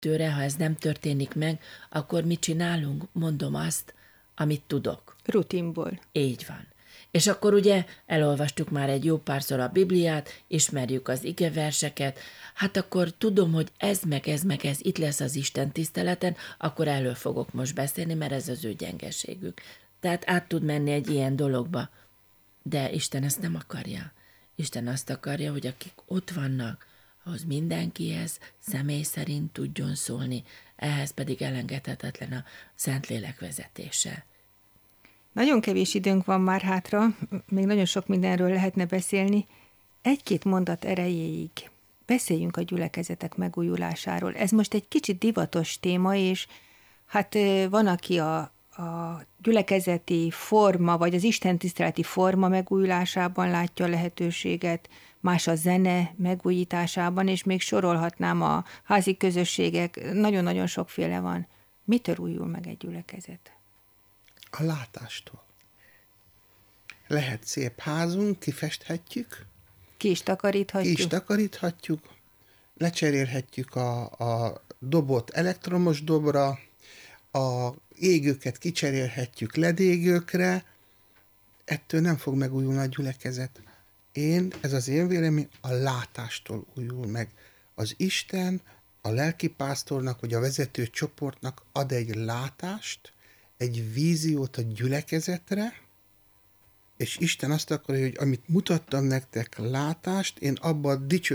tőre, ha ez nem történik meg, akkor mit csinálunk? Mondom azt, amit tudok. Rutinból. Így van. És akkor ugye elolvastuk már egy jó párszor a Bibliát, ismerjük az igeverseket, hát akkor tudom, hogy ez itt lesz az Isten tiszteleten, akkor elől fogok most beszélni, mert ez az ő gyengeségük. Tehát át tud menni egy ilyen dologba. De Isten ezt nem akarja. Isten azt akarja, hogy akik ott vannak, ahhoz mindenkihez személy szerint tudjon szólni, ehhez pedig elengedhetetlen a Szentlélek vezetése. Nagyon kevés időnk van már hátra, még nagyon sok mindenről lehetne beszélni. Egy-két mondat erejéig beszéljünk a gyülekezetek megújulásáról. Ez most egy kicsit divatos téma, és hát van, aki a gyülekezeti forma, vagy az istentiszteleti forma megújulásában látja a lehetőséget, más a zene megújításában, és még sorolhatnám a házi közösségek, nagyon-nagyon sokféle van. Mitől újul meg egy gyülekezet? A látástól. Lehet szép házunk, kifesthetjük. Ki is takaríthatjuk. Lecserélhetjük a dobot elektromos dobra, a égőket kicserélhetjük ledégőkre, ettől nem fog megújulni a gyülekezet. Ez az én vélemény, a látástól újul meg. Az Isten a lelkipásztornak, vagy a vezető csoportnak ad egy látást, egy víziót a gyülekezetre, és Isten azt akarja, hogy amit mutattam nektek látást, én abba a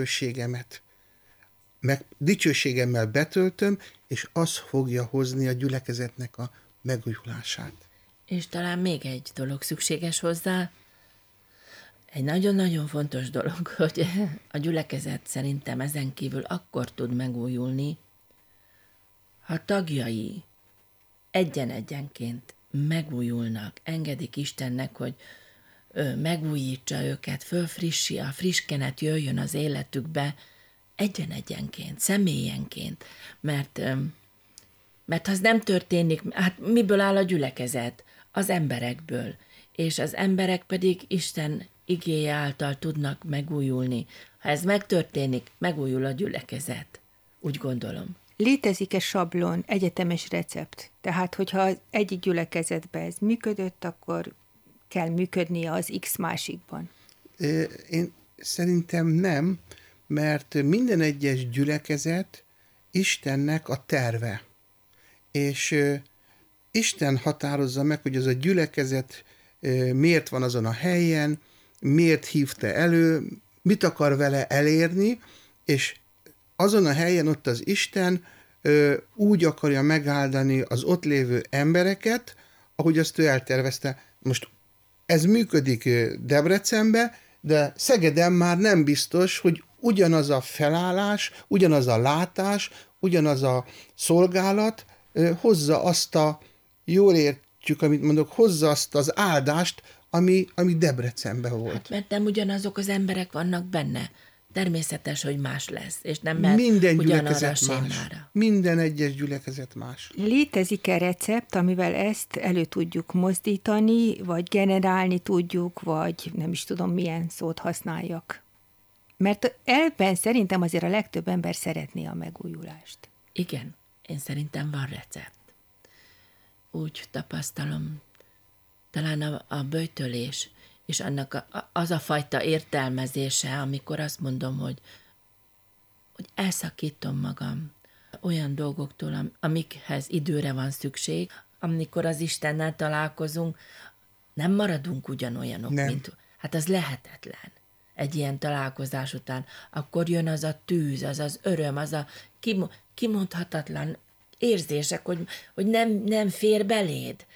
dicsőségemmel betöltöm, és az fogja hozni a gyülekezetnek a megújulását. És talán még egy dolog szükséges hozzá, egy nagyon-nagyon fontos dolog, hogy a gyülekezet szerintem ezen kívül akkor tud megújulni, ha tagjai egyen-egyenként megújulnak, engedik Istennek, hogy megújítsa őket, fölfrissi, a friss kenet jöjjön az életükbe egyen-egyenként, személyenként, mert ha ez nem történik, hát miből áll a gyülekezet? Az emberekből, és az emberek pedig Isten igéje által tudnak megújulni. Ha ez megtörténik, megújul a gyülekezet. Úgy gondolom. Létezik-e sablon, egyetemes recept? Tehát, hogyha az egyik gyülekezetben ez működött, akkor kell működnie az X másikban? Én szerintem nem, mert minden egyes gyülekezet Istennek a terve. És Isten határozza meg, hogy az a gyülekezet miért van azon a helyen, miért hívta elő, mit akar vele elérni, és azon a helyen ott az Isten úgy akarja megáldani az ott lévő embereket, ahogy azt ő eltervezte. Most ez működik Debrecenben, de Szegeden már nem biztos, hogy ugyanaz a felállás, ugyanaz a látás, ugyanaz a szolgálat hozza azt a, jól értjük, amit mondok, hozza azt az áldást, ami Debrecenben volt. Hát, mert nem ugyanazok az emberek vannak benne. Természetes, hogy más lesz, és nem mert minden ugyanarra a gyülekezet más. sémára. Minden egyes gyülekezet más. Létezik-e recept, amivel ezt elő tudjuk mozdítani, vagy generálni tudjuk, vagy nem is tudom, milyen szót használjak? Mert ebben szerintem azért a legtöbb ember szeretné a megújulást. Igen, én szerintem van recept. Úgy tapasztalom, talán a böjtölés, és annak az a fajta értelmezése, amikor azt mondom, hogy elszakítom magam olyan dolgoktól, amikhez időre van szükség, amikor az Istennel találkozunk, nem maradunk ugyanolyanok, mint... Hát az lehetetlen egy ilyen találkozás után. Akkor jön az a tűz, az az öröm, az a kimondhatatlan érzések, hogy nem fér beléd.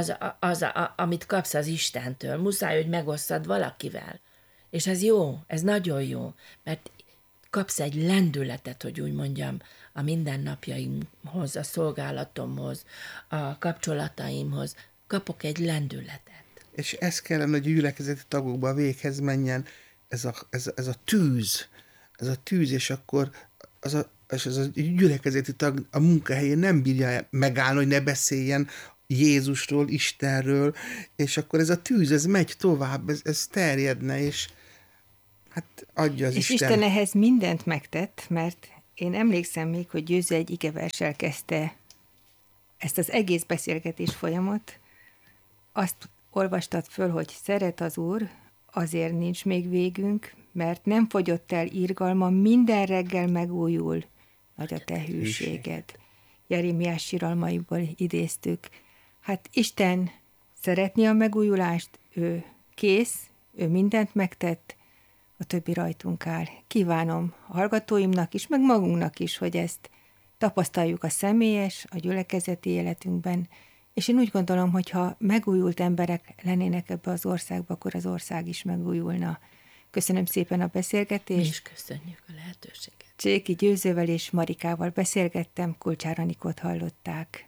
Amit kapsz az Istentől. Muszáj, hogy megosszad valakivel. És ez jó, ez nagyon jó, mert kapsz egy lendületet, hogy úgy mondjam, a mindennapjaimhoz, a szolgálatomhoz, a kapcsolataimhoz. Kapok egy lendületet. És ez kellene, hogy a gyülekezeti tagokba véghez menjen, ez a tűz, és akkor az a gyülekezeti tag a munkahelyén nem bírja megállni, hogy ne beszéljen Jézusról, Istenről, és akkor ez a tűz, ez megy tovább, ez terjedne, és hát adja az és Isten. Isten ehhez mindent megtett, mert Én emlékszem még, hogy Győző egy igeverssel kezdte ezt az egész beszélgetés folyamat. Azt olvastad föl, hogy szeret az Úr, azért nincs még végünk, mert nem fogyott el irgalma, minden reggel megújul, nagy a te hűséged. Jeremiás síralmaiból idéztük. Hát Isten szeretné a megújulást, ő kész, ő mindent megtett, a többi rajtunk áll. Kívánom a hallgatóimnak is, meg magunknak is, hogy ezt tapasztaljuk a személyes, a gyülekezeti életünkben, és én úgy gondolom, hogy ha megújult emberek lennének ebbe az országba, akkor az ország is megújulna. Köszönöm szépen a beszélgetést. Mi is köszönjük a lehetőséget. Cséki Győzővel és Marikával beszélgettem, Kulcsár Anikót hallották.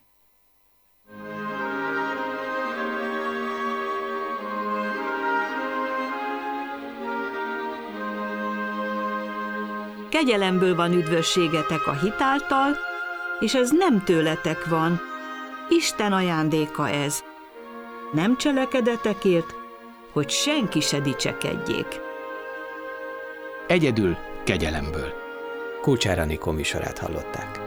Kegyelemből van üdvösségetek a hit által, és ez nem tőletek van. Isten ajándéka ez. Nem cselekedetekért, hogy senki se dicsekedjék. Egyedül kegyelemből. Kulcsár Anikó műsorát hallották.